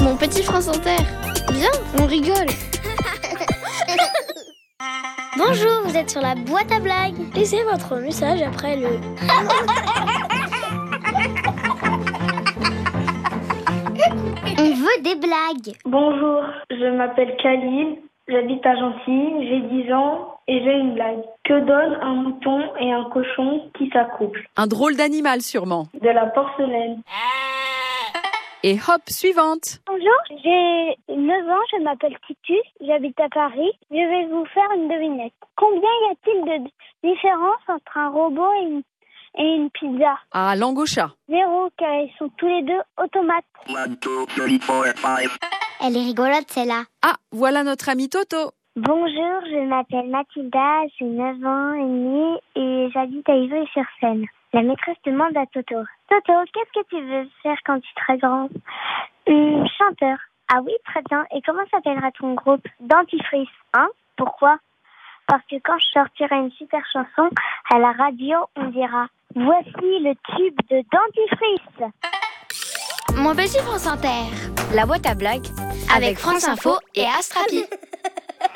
Mon petit France Inter. Viens, on rigole. Bonjour, vous êtes sur la boîte à blagues. Laissez votre message après le... On veut des blagues. Bonjour, je m'appelle Khalil, j'habite à Gentilly, j'ai 10 ans et j'ai une blague. Que donne un mouton et un cochon qui s'accouplent? Un drôle d'animal sûrement. De la porcelaine. Et hop, suivante. Bonjour, j'ai 9 ans, je m'appelle Titus, j'habite à Paris. Je vais vous faire une devinette. Combien y a-t-il de différence entre un robot et une pizza? Ah, langue au chat. 0, car ils sont tous les deux automates. 1, 2, 3, 4, 5. Elle est rigolote, celle-là. Ah, voilà notre ami Toto. Bonjour, je m'appelle Mathilda, j'ai 9 ans et demi et j'habite à Ivry-sur-Seine. La maîtresse demande à Toto: Toto, qu'est-ce que tu veux faire quand tu seras grand? Chanteur. Ah oui, très bien. Et comment s'appellera ton groupe? Dentifrice. Hein? Pourquoi? Parce que quand je sortirai une super chanson, à la radio, on dira: voici le tube de Dentifrice. Mon petit France Inter. La boîte à blagues Avec France Info et Astrapi.